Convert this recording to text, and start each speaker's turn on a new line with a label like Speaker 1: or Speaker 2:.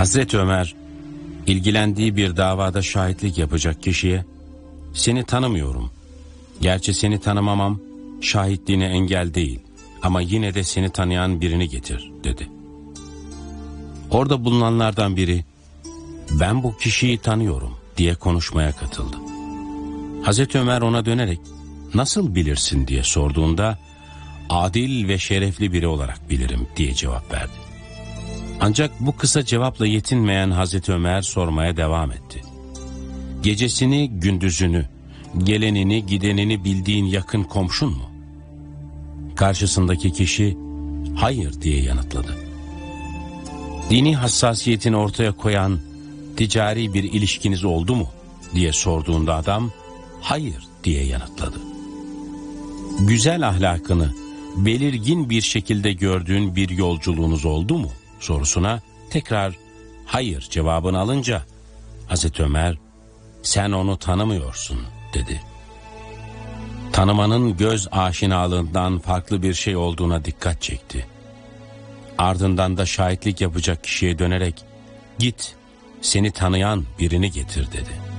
Speaker 1: Hazreti Ömer, ilgilendiği bir davada şahitlik yapacak kişiye, "Seni tanımıyorum. Gerçi seni tanımamam şahitliğine engel değil ama yine de seni tanıyan birini getir," dedi. Orada bulunanlardan biri, "Ben bu kişiyi tanıyorum," diye konuşmaya katıldı. Hazreti Ömer ona dönerek, "Nasıl bilirsin?" diye sorduğunda, "Adil ve şerefli biri olarak bilirim," diye cevap verdi. Ancak bu kısa cevapla yetinmeyen Hazreti Ömer sormaya devam etti. "Gecesini, gündüzünü, gelenini, gidenini bildiğin yakın komşun mu?" Karşısındaki kişi, "Hayır," diye yanıtladı. "Dini hassasiyetini ortaya koyan ticari bir ilişkiniz oldu mu?" diye sorduğunda adam, "Hayır," diye yanıtladı. "Güzel ahlakını belirgin bir şekilde gördüğün bir yolculuğunuz oldu mu?" sorusuna tekrar "Hayır" cevabını alınca Hazreti Ömer, "Sen onu tanımıyorsun," dedi. Tanımanın göz aşinalığından farklı bir şey olduğuna dikkat çekti. Ardından da şahitlik yapacak kişiye dönerek, "Git, seni tanıyan birini getir," dedi.